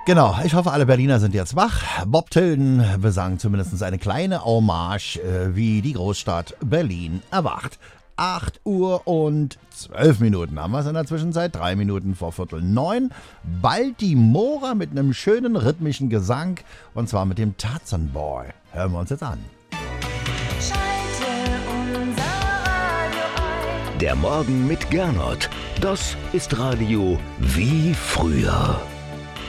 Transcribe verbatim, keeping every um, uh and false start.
Genau, ich hoffe, alle Berliner sind jetzt wach. Bob Tilden besang zumindest eine kleine Hommage, äh, wie die Großstadt Berlin erwacht. acht Uhr und zwölf Minuten haben wir es in der Zwischenzeit, drei Minuten vor Viertel neun. Bald die Mora mit einem schönen rhythmischen Gesang, und zwar mit dem Tarzan Boy. Hören wir uns jetzt an. Der Morgen mit Gernot, das ist Radio wie früher.